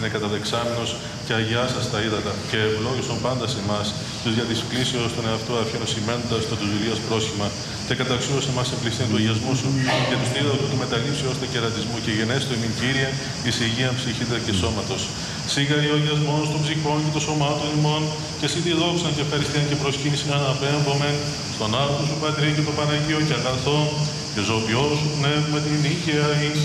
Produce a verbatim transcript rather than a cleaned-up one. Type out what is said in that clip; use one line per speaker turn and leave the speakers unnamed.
είναι καταδεξάμενος και αγιάσας τα ύδατα και ευλόγησον πάντας εμάς, τους δια της πλήσεως τον εαυτό αφιενωσημένοντας το του δουλείας πρόσχημα και καταξίως εμάς εμπληστήν του αγιασμού σου και του στήρα του μεταλήψεως του κερατισμού και γενέστο ημιν Κύριε εις υγείαν ψυχήτα και σώματος. Σίγαρη ο αγιασμός των ψυχών και των σωμάτων ημών και εσύ τη δόξαν και ευχαριστίαν και προσκύνησιν αναπέμπομεν στον άρτο σου Πατρί και το Παναγίο και αγαθό και ζωοποιό σου πνεύμα την νίκαια